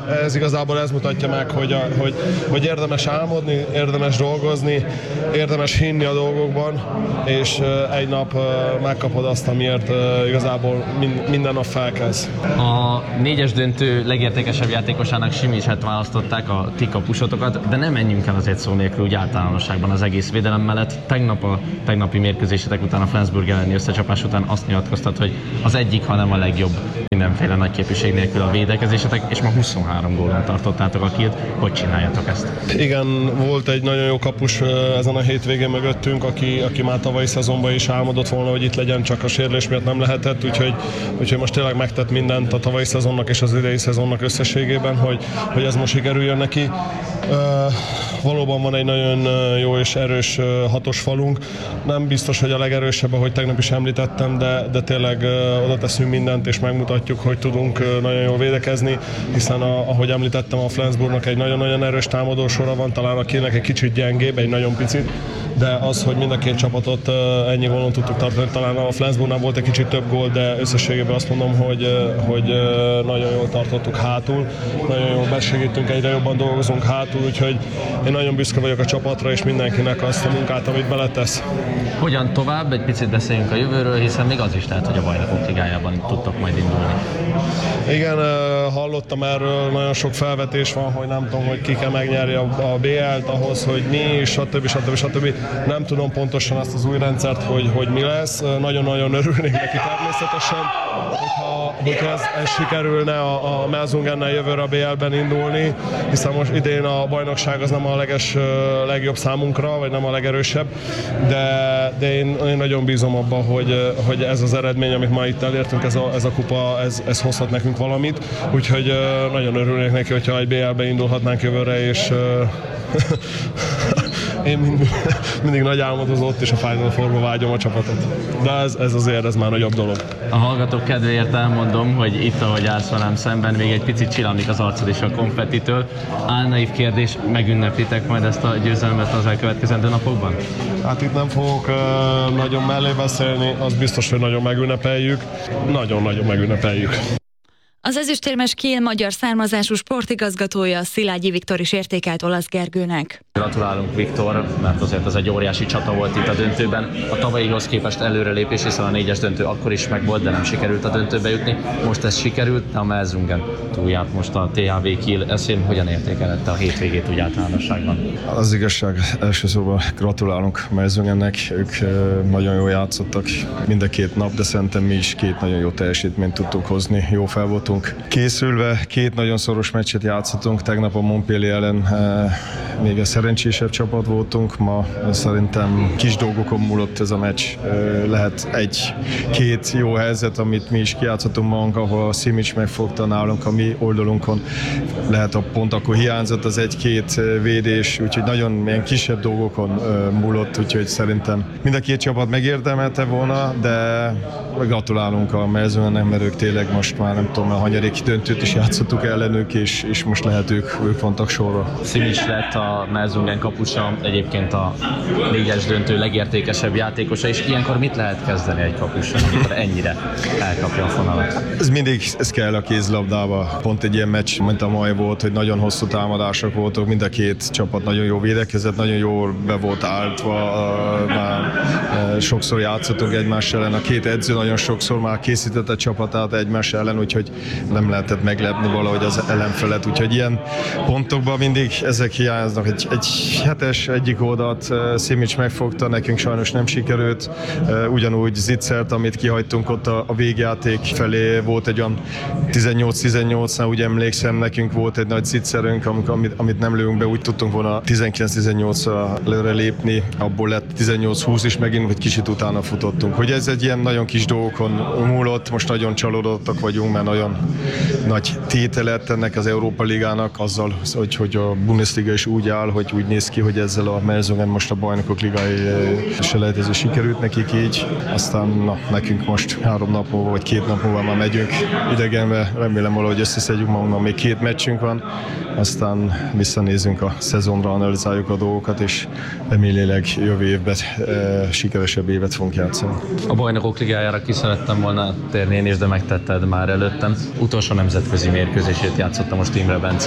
ez igazából ez mutatja meg, hogy, a, hogy, hogy érdemes álmodni, érdemes dolgozni, érdemes hinni a dolgokban, és egy nap megkapod azt, amiért igazából minden nap felkezd. A négyes döntő legértékesebb játékosának Simiset választották, a ti kapusotokat, de nem menjünk el azért szó nélkül úgy általánosságban az egész védelem mellett. Tegnap a tegnapi mérkőzésetek után, a Flensburg elleni összecsapás után azt nyilatkoztat, hogy az egyik, hanem a legjobb mindenféle nagy képviség nélkül a védekezésetek, és ma huszonhárom gólon tartottátok a kilt. Hogy csináljátok ezt? Igen, volt egy nagyon jó kapus ezen a hétvégén mögöttünk, aki, aki már tavalyi szezonban is álmodott volna, hogy itt legyen, csak a sérülés miatt nem lehetett, úgyhogy, úgyhogy most tényleg megtett mindent a tavalyi szezonnak és az idei szezonnak összességében, hogy, hogy ez most sikerüljön neki. Uh, valóban van egy nagyon jó és erős hatos falunk. Nem biztos, hogy a legerősebb, ahogy tegnap is említettem, de, de tényleg uh, oda teszünk mindent, és megmutatjuk, hogy tudunk uh, nagyon jól védekezni, hiszen a, ahogy említettem, a Flensburgnak egy nagyon-nagyon erős támadósora van, talán a Kielnek egy kicsit gyengébb, egy nagyon picit, de az, hogy mind a két csapatot uh, ennyi gólon tudtuk tartani, talán a Flensburgnál volt egy kicsit több gól, de összességében azt mondom, hogy, uh, hogy uh, nagyon jól tartottuk hátul, nagyon jól besegítünk, egyre jobban dolgozunk hátul, úgyhogy én nagyon büszke vagyok a csapatra és mindenkinek azt a munkát, amit beletesz. Hogyan tovább? Egy picit beszéljünk a jövőről, hiszen még az is lehet, hogy a Bajnokok Ligájában tudtok majd indulni. Igen, hallottam erről, nagyon sok felvetés van, hogy nem tudom, hogy ki kell megnyerni a bé el-t ahhoz, hogy mi, stb. stb. stb. Nem tudom pontosan ezt az új rendszert, hogy, hogy mi lesz. Nagyon-nagyon örülnék neki természetesen, hogyha, hogyha ez, ez sikerülne a, a Melsungennel jövőre a bé el-ben indulni, hiszen most idén a bajnokság az nem a leges, legjobb számunkra, vagy nem a legerősebb, de, de én, én nagyon bízom abban, hogy, hogy ez az eredmény, amit ma itt elértünk, ez a, ez a kupa, ez, ez hozhat nekünk valamit, úgyhogy nagyon örülnék neki, hogyha egy bé el-be indulhatnánk jövőre, és én mindig, mindig nagy álmodozó és a Final Fourba vágyom a csapatot. De ez, ez azért ez már nagyobb dolog. A hallgatók kedvéért elmondom, hogy itt, ahogy állsz velem szemben, még egy picit csillannik az arcod is a konfettitől. Álnaív kérdés, megünneplitek majd ezt a győzelmet az elkövetkezendő napokban? Hát itt nem fogok uh, nagyon mellé beszélni, az biztos, hogy nagyon megünnepeljük. Nagyon-nagyon megünnepeljük. Az ezüstérmes Kiel magyar származású sportigazgatója Szilágyi Viktor is értékelt Olasz Gergőnek. Gratulálunk, Viktor, mert azért ez egy óriási csata volt itt a döntőben. A tavalyihoz képest előrelépés, hiszen a négyes döntő akkor is megvolt, de nem sikerült a döntőbe jutni. Most ez sikerült, de a Melsungen túlját most a té há vé Kiel. Eszén hogyan értékelette a hétvégét úgy általánosságban? Az igazság, első szóval gratulálunk Melsungennek, ők nagyon jól játszottak mind a két nap, de szerintem mi is két nagyon jó teljesítményt tudtuk hozni, jó fel voltunk készülve, két nagyon szoros meccset játszottunk, tegnap a Montpellier ellen e, még a szerencsésebb csapat voltunk, ma szerintem kis dolgokon múlott ez a meccs, e, lehet egy-két jó helyzet, amit mi is kijátszottunk magunk, ahol a Simic megfogta nálunk a mi oldalunkon, lehet a pont akkor hiányzott az egy-két védés, úgyhogy nagyon ilyen kisebb dolgokon e, múlott, úgyhogy szerintem mind a két csapat megérdemelte volna, de gratulálunk a Melsungennek, mert ők tényleg most már nem tudom, a hanyadik döntőt is játszottuk ellenük, és, és most lehet ők, ők vontak sorra. Simic lett a Melsungen kapusa, egyébként a négyes döntő legértékesebb játékosa, és ilyenkor mit lehet kezdeni egy kapussal, amikor ennyire elkapja a fonalat? Ez mindig, ez kell a kézlabdába. Pont egy ilyen meccs, mint a mai volt, hogy nagyon hosszú támadások voltak, mind a két csapat nagyon jó védekezett, nagyon jól be volt álltva, már sokszor játszottunk egymás ellen, a két edző nagyon sokszor már készítette a csapatát egymás ellen, úgyhogy nem lehetett meglepni valahogy az ellenfelet, úgyhogy ilyen pontokban mindig ezek hiányoznak. Egy, egy hetes egyik oldalt Simic megfogta, nekünk sajnos nem sikerült, ugyanúgy Zitzert, amit kihagytunk ott a, a végjáték felé, volt egy olyan tizennyolc tizennyolcnál, úgy emlékszem, nekünk volt egy nagy Zitzerünk, amit, amit nem lőünk be, úgy tudtunk volna tizenkilenc tizennyolcra lőre lépni, abból lett tizennyolc húsz is megint, hogy kicsit utána futottunk. Hogy ez egy ilyen nagyon kis dolgokon múlott, most nagyon csalódottak vagyunk, mert nagyon nagy téte lett ennek az Európa Ligának azzal, hogy, hogy a Bundesliga is úgy áll, hogy úgy néz ki, hogy ezzel a Melsungen most a Bajnokok Ligai selejtező sikerült nekik így. Aztán na, nekünk most három nap múlva, vagy két nap múlva már megyünk idegenbe. Remélem valahogy összeszedjük magunknak, még két meccsünk van. Aztán visszanézünk a szezonra, analizáljuk a dolgokat, és remélőleg jövő évben e, sikeresebb évet fogunk játszani. A Bajnokok Ligájára ki szerettem volna térni én is, de megtetted már előttem. utolsó nemzetközi mérkőzését játszotta most Imre Bence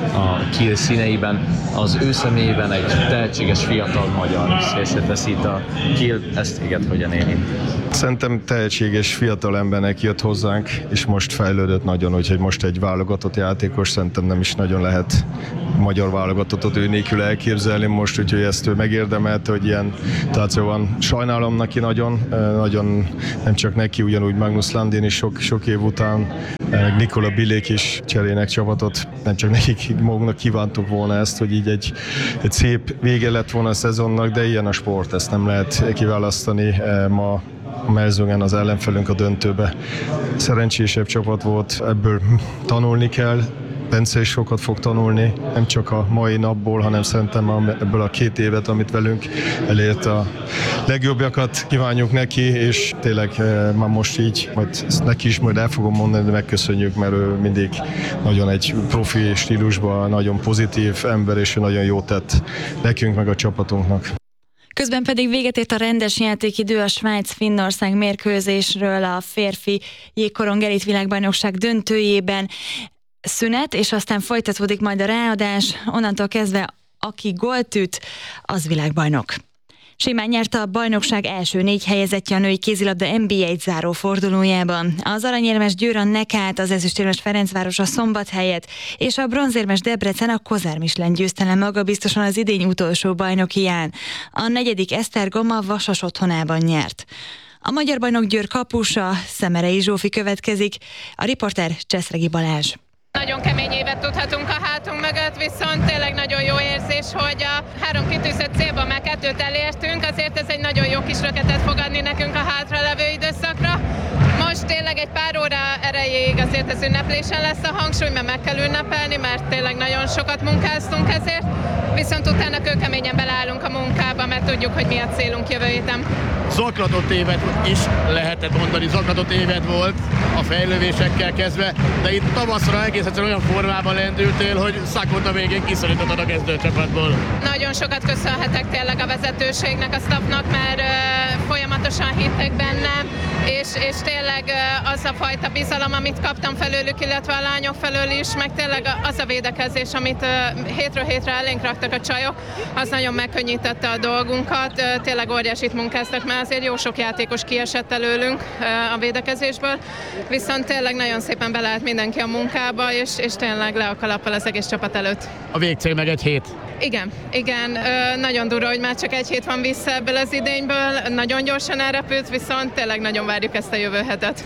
a Kiel színeiben. Az ő személyében egy tehetséges fiatal magyar szélsőt veszít a Kiel, ezt igen, hogyan éli? Szerintem tehetséges fiatal embernek jött hozzánk, és most fejlődött nagyon, úgyhogy most egy válogatott játékos, szerintem nem is nagyon lehet magyar válogatottat ő nélkül elképzelni most, úgyhogy ezt ő megérdemelt, hogy ilyen táció van. Sajnálom neki nagyon, nagyon nem csak neki, ugyanúgy Magnus Landin is sok, sok év után, Nikola Bilék is cserének csapatot, nem csak nekik maguknak kívántuk volna ezt, hogy így egy, egy szép vége lett volna a szezonnak, de ilyen a sport, ezt nem lehet kiválasztani ma. A Merzungen az ellenfelünk a döntőbe. Szerencsésebb csapat volt, ebből tanulni kell. Bence is sokat fog tanulni, nem csak a mai napból, hanem szerintem ebből a két évet, amit velünk elért, a legjobbakat kívánjuk neki, és tényleg már most így, majd neki is majd el fogom mondani, de megköszönjük, mert ő mindig nagyon egy profi stílusban, nagyon pozitív ember, és nagyon jót tett nekünk, meg a csapatunknak. Közben pedig véget ért a rendes játékidő a Svájc-Finnország mérkőzésről a férfi jégkorong elit világbajnokság döntőjében. Szünet, és aztán folytatódik majd a ráadás, onnantól kezdve aki gólt üt, az világbajnok. Simán nyerte a bajnokság első négy helyezettje a női kézilabda en bé egy záró fordulójában. Az aranyérmes Győr a Nekát, az ezüstérmes Ferencváros a Szombathelyet, és a bronzérmes Debrecen a Kozár Michelin győzte le magabiztosan az idény utolsó bajnokián. A negyedik Esztergom a Vasas otthonában nyert. A magyar bajnok Győr kapusa, Szemerei Zsófi következik, a riporter Cseszregi Balázs. Nagyon kemény évet tudhatunk a hátunk mögött, viszont tényleg nagyon jó érzés, hogy a három kitűzött célban már kettőt elértünk, azért ez egy nagyon jó kis löketet fog adni nekünk a hátralevő időszakra. Most tényleg egy pár óra erejéig azért ez ünneplésen lesz a hangsúly, mert meg kell ünnepelni, mert tényleg nagyon sokat munkáztunk ezért, viszont utána kőkeményen beleállunk a munkába, mert tudjuk, hogy mi a célunk jövő héten. Zaklatott évet is lehetett mondani, zaklatott évet volt a fejlődésekkel kezdve, de itt tavaszra egész egyszerűen olyan formában lendültél, hogy szakot a végén kiszorítottad a kezdőcsapatból. Nagyon sokat köszönhetek tényleg a vezetőségnek, a staffnak, mert uh, folyamatosan hittek bennem, és, és tényleg uh, az a fajta bizalom, amit kaptam felőlük, illetve a lányok felől is, meg tényleg az a védekezés, amit uh, hétről hétre elénk raktak a csajok, az nagyon megkönnyítette a dolgunkat. Uh, tényleg óriásit munkáztak, mert azért jó sok játékos kiesett előlünk uh, a védekezésből, viszont tényleg nagyon szépen beleállt mindenki a munkába, és, és tényleg le a kalappal az egész csapat előtt. A végcél meg egy hét. Igen, igen, ö, nagyon durva, hogy már csak egy hét van vissza ebből az idényből, nagyon gyorsan elrepült, viszont tényleg nagyon várjuk ezt a jövő hetet.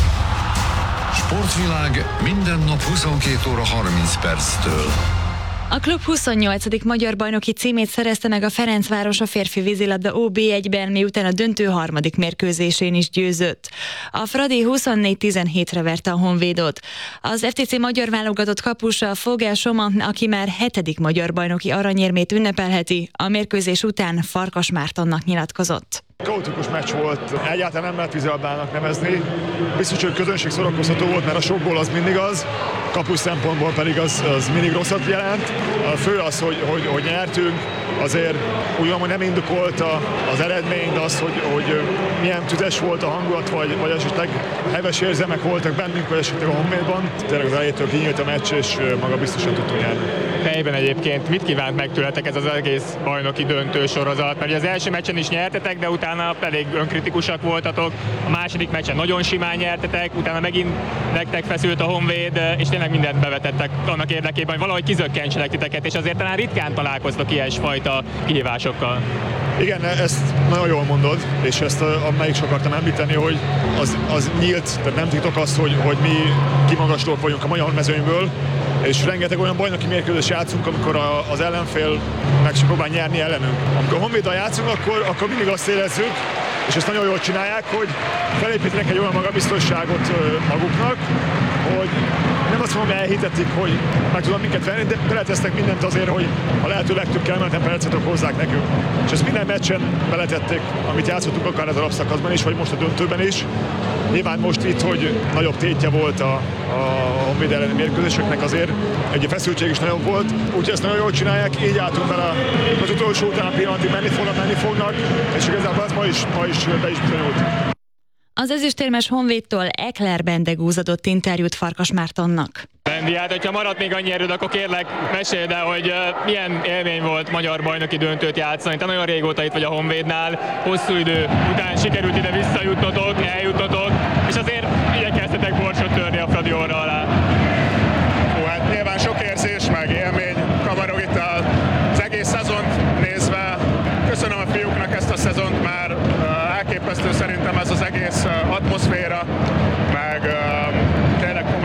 Sportvilág minden nap huszonkét óra harminc perctől. A klub huszonnyolcadik magyar bajnoki címét szerezte meg a Ferencváros a férfi vízilabda ó bé egyben, miután a döntő harmadik mérkőzésén is győzött. A Fradi huszonnégy tizenhétre verte a Honvédot. Az ef té cé magyar válogatott kapusa Fogel Soma, aki már hetedik magyar bajnoki aranyérmét ünnepelheti, a mérkőzés után Farkas Mártonnak nyilatkozott. Kaotikus meccs volt, egyáltalán nem lehet vízilabdának nevezni. Biztos, hogy közönség szórakoztató volt, mert a sokból az mindig az, kapus szempontból pedig az, az mindig rosszat jelent. A fő az, hogy, hogy, hogy nyertünk, azért úgy hogy nem indokolta az eredmény, de az, hogy, hogy milyen tüzes volt a hangulat, vagy, vagy esetleg heves érzelmek voltak bennünk, vagy esetleg a Honvédban. Tényleg az elejétől kinyílt a meccs, és maga biztosan tudtunk nyerni. Fejben egyébként mit kívánt meg tőletek ez az egész bajnoki döntő sorozat? Mert az első meccsen is nyertetek, de utána pedig önkritikusak voltatok. A második meccsen nagyon simán nyertetek, utána megint nektek feszült a Honvéd, és tényleg mindent bevetettek annak érdekében, hogy valahogy kizökkentsenek titeket, és azért talán ritkán találkoztok ilyesfajta kihívásokkal. Igen, ezt nagyon jól mondod, és ezt amelyik is akartam említeni, hogy az, az nyílt, tehát nem titok az, hogy, hogy mi kimagaslók vagyunk a magyar mezőnyből, és rengeteg olyan bajnoki mérkőzés játszunk, amikor a, az ellenfél meg sem próbál nyerni ellenünk. Amikor a Honvéddal játszunk, akkor, akkor mindig azt érezzük, és ezt nagyon jól csinálják, hogy felépítenek egy olyan magabiztosságot maguknak, hogy nem azt mondom, hogy elhitetik, hogy meg tudom minket venni, de beletesznek mindent azért, hogy a lehető legtöbb kellemetlen percet hozzák nekünk. És ezt minden meccsen beletették, amit játszottunk akár ez a alapszakaszban is, vagy most a döntőben is. Nyilván most itt, hogy nagyobb tétje volt a, a Honvéd elleni mérkőzéseknek, azért egy feszültség is nagyon volt, úgyhogy ezt nagyon jól csinálják, így álltunk bele az utolsó után a pillanatig menni fognak, menni fognak, és igazából ez ma is, ma is be is bizonyult. Az ezüstérmes Honvédtól Ekler Bendegúz adott interjút Farkas Mártonnak. Bendi, hát hogyha maradt még annyi erőd, akkor kérlek, meséld el, hogy uh, milyen élmény volt magyar bajnoki döntőt játszani. Te nagyon régóta itt vagy a Honvédnál, hosszú idő után sikerült ide visszajutnotok, eljutnotok, és azért igyekeztetek